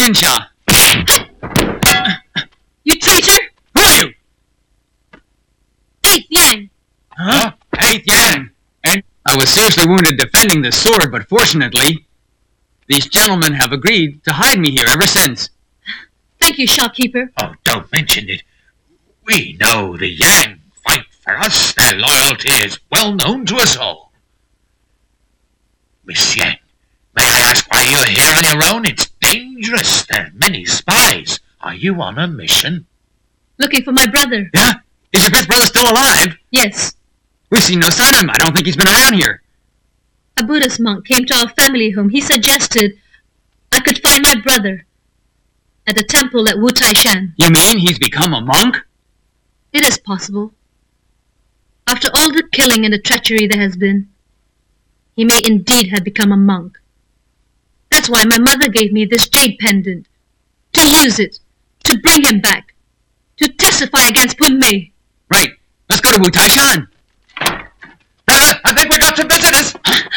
Henshaw. You traitor! Who are you? 8th Yang! Huh? 8th Yang. And I was seriously wounded defending the sword, but fortunately, these gentlemen have agreed to hide me here ever since. Thank you, shopkeeper. Oh, don't mention it. We know the Yang fight for us. Their loyalty is well known to us all. Miss Yang, may I ask why you're here on your own? It's dangerous. There are many spies. Are you on a mission? Looking for my brother. Yeah? Is your 5th brother still alive? Yes. We've seen no sign of him. I don't think he's been around here. A Buddhist monk came to our family home. He suggested I could find my brother at a temple at Wu Tai Shan. You mean he's become a monk? It is possible. After all the killing and the treachery there has been, he may indeed have become a monk. That's why my mother gave me this jade pendant. To use it. To bring him back. To testify against Pun Mei. Right. Let's go to Wu Tai Shan. I think we got some visitors.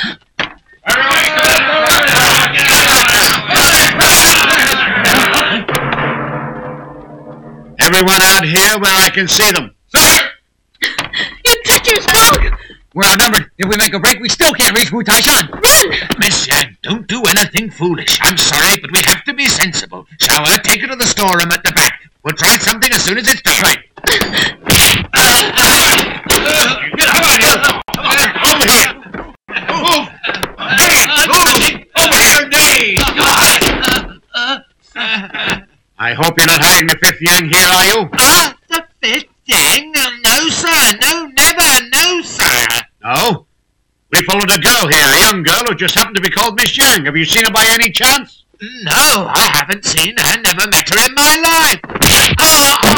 Everyone out here where I can see them. Sir! You treacherous dog! We're outnumbered. If we make a break, we still can't reach Wu Tai Shan. Run! Miss Yang, don't do anything foolish. I'm sorry, but we have to be sensible. Shower, take her to the storeroom at the back. We'll try something as soon as it's done. Right. Over here! I hope you're not hiding the 5th Yang here, are you? The 5th Yang? No, sir. No, never. No, sir. No? We followed a girl here, a young girl who just happened to be called Miss Yang. Have you seen her by any chance? No, I haven't seen her. Never met her in my life.